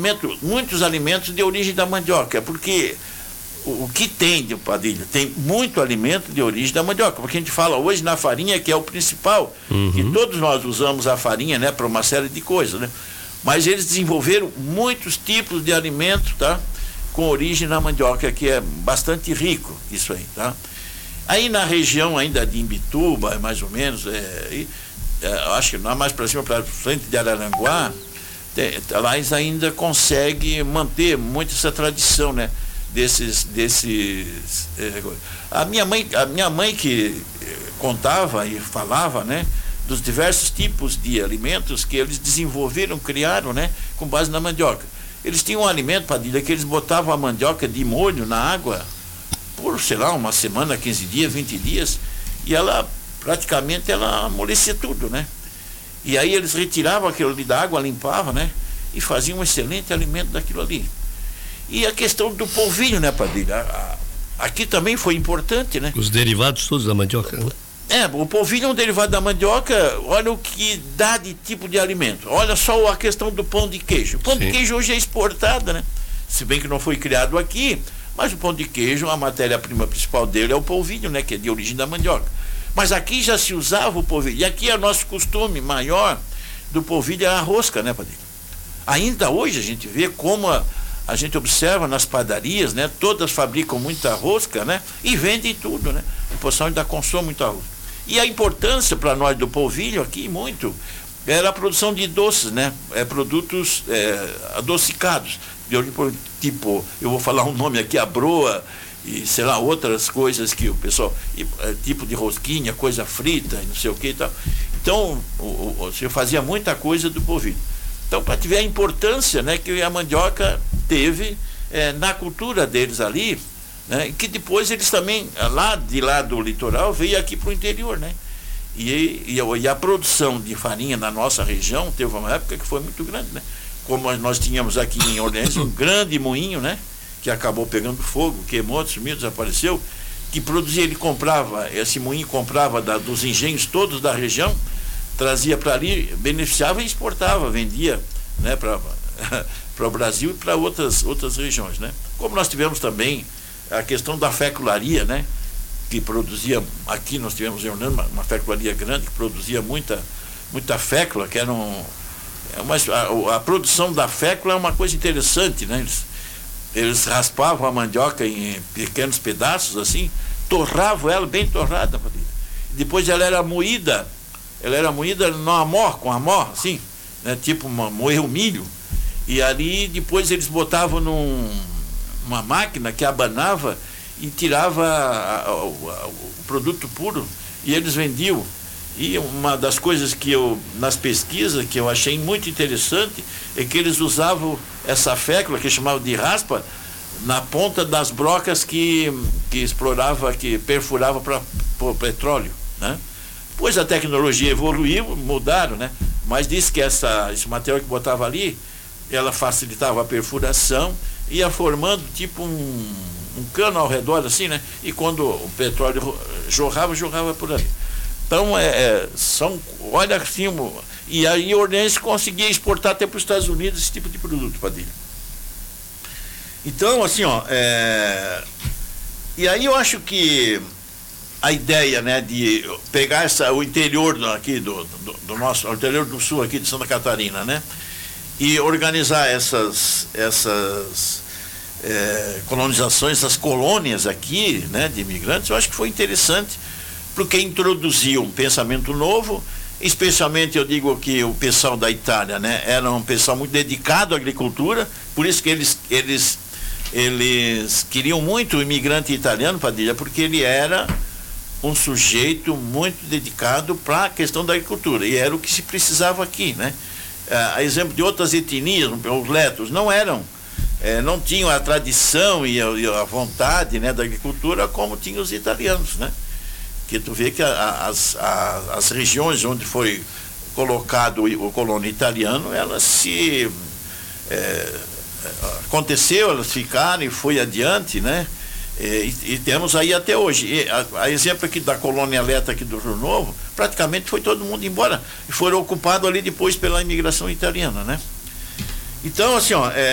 muitos alimentos de origem da mandioca, porque o que tem de Padilha? Tem muito alimento de origem da mandioca, porque a gente fala hoje na farinha, que é o principal, que todos nós usamos a farinha, né, para uma série de coisas, né? Mas eles desenvolveram muitos tipos de alimentos, tá? Com origem na mandioca, que é bastante rico, isso aí, tá? Aí na região ainda de Imbituba, mais ou menos, acho que lá mais para cima, para frente de Araranguá, lá eles ainda conseguem manter muito essa tradição, né? A minha mãe que contava e falava, né, dos diversos tipos de alimentos que eles desenvolveram, criaram, né, com base na mandioca. Eles tinham um alimento, Padilha, que eles botavam a mandioca de molho na água por, sei lá, uma semana, 15 dias, 20 dias, e ela praticamente amolecia tudo, né? E aí eles retiravam aquilo ali da água, limpavam, né, e faziam um excelente alimento daquilo ali. E a questão do polvilho, né, Padilha? Aqui também foi importante, né? Os derivados todos da mandioca, né? O polvilho é um derivado da mandioca. Olha o que dá de tipo de alimento. Olha só a questão do pão de queijo. O pão de queijo hoje é exportado, né? Se bem que não foi criado aqui, mas o pão de queijo, a matéria-prima principal dele é o polvilho, né? Que é de origem da mandioca. Mas aqui já se usava o polvilho. E aqui é o nosso costume maior do polvilho, é a rosca, né, Padilha? Ainda hoje a gente vê como a gente observa nas padarias, né? Todas fabricam muita rosca, né? E vendem tudo, né? O pessoal ainda consome muita rosca. E a importância para nós do polvilho aqui, muito, era a produção de doces, né? Produtos adocicados. Tipo, eu vou falar um nome aqui, a broa, e sei lá, outras coisas que o pessoal, tipo de rosquinha, coisa frita, e não sei o que e tal. Então, você fazia muita coisa do polvilho. Então, para te ver a importância, né, que a mandioca teve na cultura deles ali, né, que depois eles também, lá do litoral, veio aqui para o interior, né? E a produção de farinha na nossa região teve uma época que foi muito grande, né? Como nós tínhamos aqui em Orleans um grande moinho, né? Que acabou pegando fogo, queimou, sumiu, desapareceu, que produzia, esse moinho comprava dos engenhos todos da região, trazia para ali, beneficiava e exportava, vendia, né, para o Brasil e para outras regiões, né? Como nós tivemos também a questão da fécularia, né, que produzia, aqui nós tivemos em Orlando uma fécularia grande que produzia muita fécula, que era a produção da fécula é uma coisa interessante, né? Eles raspavam a mandioca em pequenos pedaços assim, torravam ela bem torrada, depois ela era moída com amor, assim, né? Tipo moer o milho, e ali depois eles botavam numa máquina que abanava e tirava o produto puro, e eles vendiam. E uma das coisas que nas pesquisas, que eu achei muito interessante, é que eles usavam essa fécula, que chamavam de raspa, na ponta das brocas que perfurava para o petróleo, né? Pois a tecnologia evoluiu, mudaram, né? Mas diz que esse material que botava ali, ela facilitava a perfuração, ia formando tipo um cano ao redor assim, né? E quando o petróleo jorrava por ali. Então, olha assim, e aí Orleans conseguia exportar até para os Estados Unidos esse tipo de produto, Padilha. Então, assim, e aí eu acho que a ideia, né, de pegar o interior aqui do nosso, o interior do sul aqui de Santa Catarina, né, e organizar essas colonizações, essas colônias aqui, né, de imigrantes, eu acho que foi interessante, porque introduziu um pensamento novo, especialmente eu digo que o pessoal da Itália, né, era um pessoal muito dedicado à agricultura, por isso que eles queriam muito o imigrante italiano, Padilha, porque ele era um sujeito muito dedicado para a questão da agricultura, e era o que se precisava aqui, né? A exemplo de outras etnias, os letos não tinham a tradição e a vontade, né, da agricultura como tinham os italianos, né? Que tu vê que as regiões onde foi colocado o colono italiano, elas aconteceu, elas ficaram e foi adiante, né? E temos aí até hoje. A exemplo aqui da colônia Leta aqui do Rio Novo, praticamente foi todo mundo embora e foram ocupados ali depois pela imigração italiana, né? Então, assim,